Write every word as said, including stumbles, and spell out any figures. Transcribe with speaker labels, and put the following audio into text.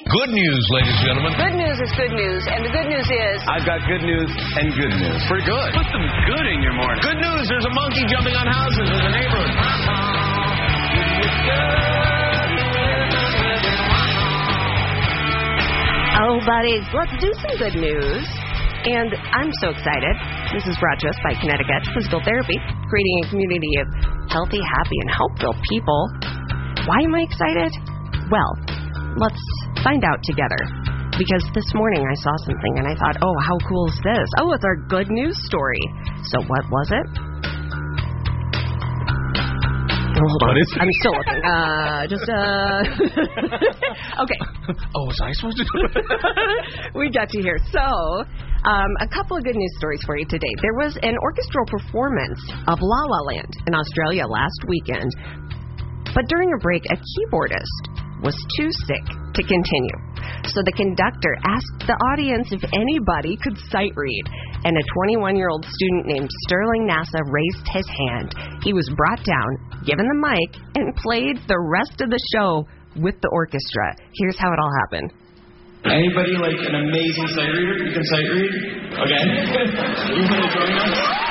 Speaker 1: Good news, ladies and gentlemen.
Speaker 2: Good news is good news, and the good news is...
Speaker 3: I've got good news and good news.
Speaker 1: Pretty good.
Speaker 3: Put some good in your morning.
Speaker 1: Good news, there's a monkey jumping on houses in the neighborhood.
Speaker 2: Oh, buddies, let's do some good news. And I'm so excited. This is brought to us by Kinetic Edge Physical Therapy, creating a community of healthy, happy, and hope-filled people. Why am I excited? Well, let's find out together. Because this morning I saw something and I thought, oh, how cool is this? Oh, it's our good news story. So what was it? Oh, hold on. I'm still looking. Uh, just, uh... okay.
Speaker 1: Oh, was I supposed to do it?
Speaker 2: We got you here. So, um, a couple of good news stories for you today. There was an orchestral performance of La La Land in Australia last weekend. But during a break, a keyboardist was too sick to continue. So the conductor asked the audience if anybody could sight read. And a twenty-one-year-old student named Sterling NASA raised his hand. He was brought down, given the mic, and played the rest of the show with the orchestra. Here's how it all happened.
Speaker 4: Anybody like an amazing sight reader? You can sight read? Okay. You want to join us?